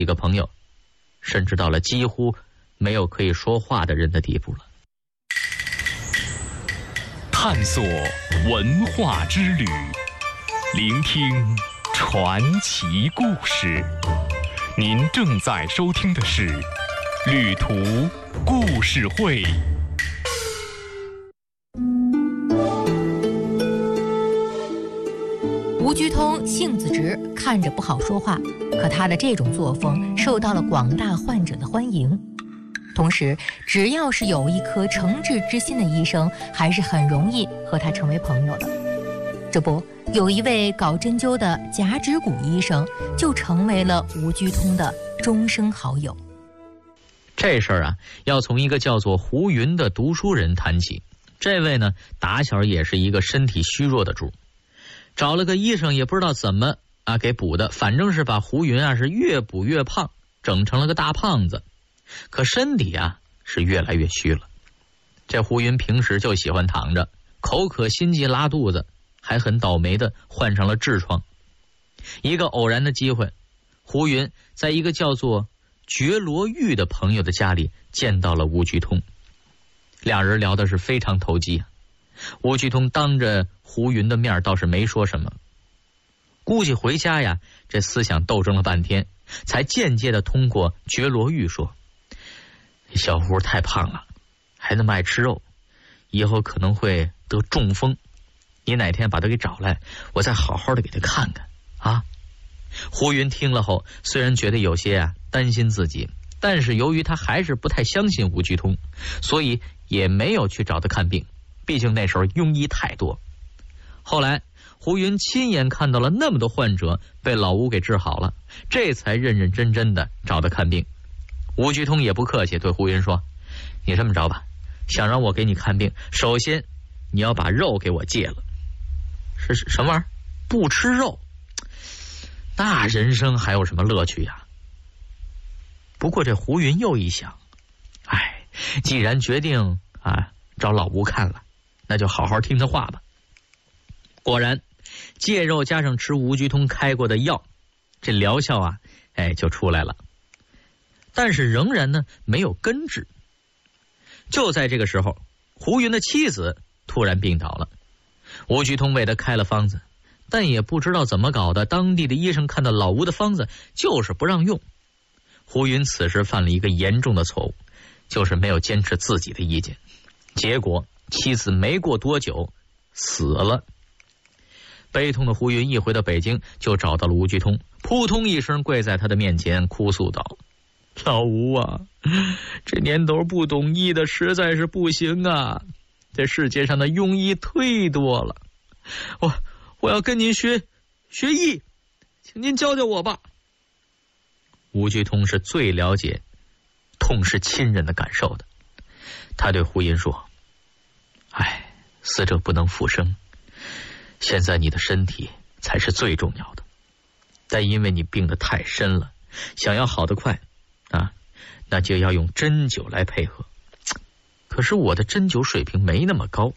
一个朋友，甚至到了几乎没有可以说话的人的地步了。 探索文化之旅，聆听传奇故事。您正在收听的是《旅途故事会》。 吴居通性子直，看着不好说话，可他的这种作风受到了广大患者的欢迎。同时，只要是有一颗诚挚之心的医生，还是很容易和他成为朋友的。这不，有一位搞针灸的贾趾谷医生，就成为了吴居通的终生好友。 这事儿啊，要从一个叫做胡云的读书人谈起。这位呢，打小也是一个身体虚弱的主，找了个医生也不知道怎么给补的，反正是把胡云是越补越胖，整成了个大胖子。可身体是越来越虚了。这胡云平时就喜欢躺着，口渴心悸拉肚子，还很倒霉的患上了痔疮。一个偶然的机会，胡云在一个叫做觉罗玉的朋友的家里见到了吴居通，两人聊的是非常投机。吴居通当着胡云的面倒是没说什么，估计回家这思想斗争了半天，才间接的通过觉罗玉说，小胡太胖了，还那么爱吃肉，以后可能会得中风，你哪天把他给找来，我再好好的给他看看啊。胡云听了后，虽然觉得有些担心自己，但是由于他还是不太相信吴居通，所以也没有去找他看病，毕竟那时候庸医太多。后来胡云亲眼看到了那么多患者被老吴给治好了，这才认认真真的找他看病。吴居通也不客气，对胡云说，你这么着吧，想让我给你看病，首先你要把肉给我戒了。是什么玩意儿？不吃肉，那人生还有什么乐趣呀？不过这胡云又一想，既然决定找老吴看了，那就好好听他话吧。果然戒肉加上吃吴居通开过的药，这疗效就出来了。但是仍然呢没有根治。就在这个时候，胡云的妻子突然病倒了，吴居通为他开了方子，但也不知道怎么搞的，当地的医生看到老吴的方子就是不让用。胡云此时犯了一个严重的错误，就是没有坚持自己的意见，结果妻子没过多久死了。悲痛的胡云一回到北京，就找到了吴居通，扑通一声跪在他的面前，哭诉道，老吴这年头不懂医的实在是不行啊，这世界上的庸医忒多了，我要跟您学医，请您教教我吧。吴居通是最了解痛失亲人的感受的，他对胡云说，死者不能复生，现在你的身体才是最重要的，但因为你病得太深了，想要好得快那就要用针灸来配合。可是我的针灸水平没那么高，